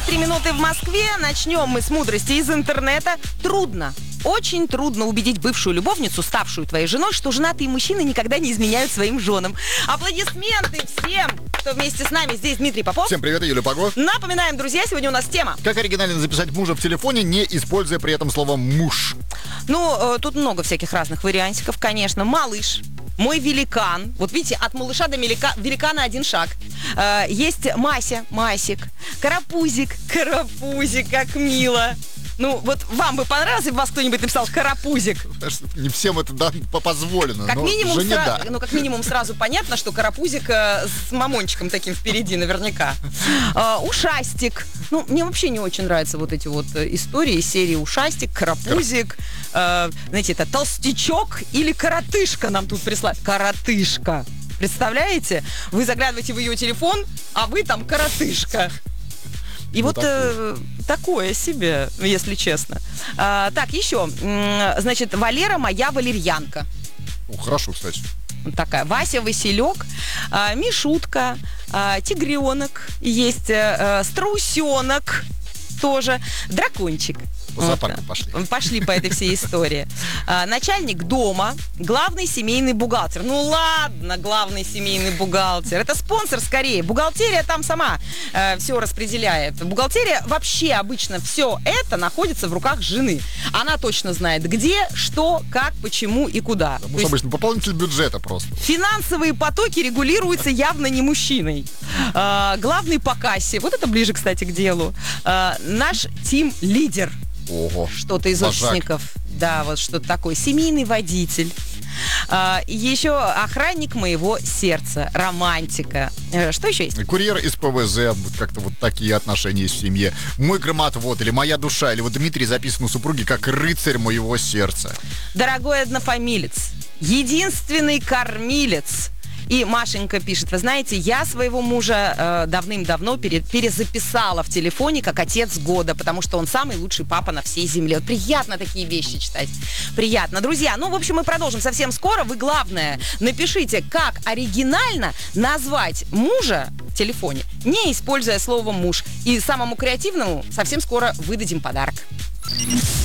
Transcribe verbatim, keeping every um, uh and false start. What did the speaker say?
часов три минуты в Москве. Начнем мы с мудрости из интернета. Трудно. Очень трудно убедить бывшую любовницу, ставшую твоей женой, что женатые мужчины никогда не изменяют своим женам. Аплодисменты всем, кто вместе с нами. Здесь Дмитрий Попов. Всем привет, Юлия Погов. Напоминаем, друзья, сегодня у нас тема. Как оригинально записать мужа в телефоне, не используя при этом слово «муж». Ну, тут много всяких разных вариантиков, конечно. Малыш. Мой великан. Вот видите, от малыша до велика... великана один шаг. Э, есть Мася, Масик. Карапузик, Карапузик, как мило. Ну, вот вам бы понравилось, если бы вас кто-нибудь написал «Карапузик». Не всем это да, позволено, как но минимум жене сра... да. Ну, как минимум сразу понятно, что Карапузик э, с мамончиком таким впереди наверняка. Э, ушастик. Ну, мне вообще не очень нравятся вот эти вот истории из серии «Ушастик», «Карапузик». Э, знаете, это «Толстячок» или «Коротышка» нам тут прислали. «Коротышка». Представляете? Вы заглядываете в ее телефон, а вы там «Коротышка». И ну, вот такое. Э, такое себе, если честно. А, так, еще. Значит, Валера моя валерьянка. О, хорошо, кстати. Такая. Вася Василек, а, Мишутка, а, Тигренок, есть а, Страусенок тоже, Дракончик. В зоопарк вот. пошли. Пошли по этой всей истории. А, начальник дома, главный семейный бухгалтер. Ну ладно, главный семейный бухгалтер. Это спонсор скорее. Бухгалтерия там сама э, все распределяет. Бухгалтерия вообще обычно все это находится в руках жены. Она точно знает, где, что, как, почему и куда. Да, муж обычно пополнитель бюджета просто. Финансовые потоки регулируются явно не мужчиной. А, главный по кассе. Вот это ближе, кстати, к делу. А, наш тим-лидер. Ого. Что-то из Вожак. офисников. Да, вот что-то такое. Семейный водитель. А, еще охранник моего сердца. Романтика. Что еще есть? Курьер из ПВЗ. Как-то вот такие отношения есть в семье. Мой громоотвод или моя душа. Или вот Дмитрий записан у супруги как рыцарь моего сердца. Дорогой однофамилец. Единственный кормилец. И Машенька пишет: вы знаете, я своего мужа э, давным-давно пере, перезаписала в телефоне как отец года, потому что он самый лучший папа на всей земле. Вот приятно такие вещи читать. Приятно. Друзья, ну, в общем, мы продолжим совсем скоро. Вы, главное, напишите, как оригинально назвать мужа в телефоне, не используя слово «муж». И самому креативному совсем скоро выдадим подарок.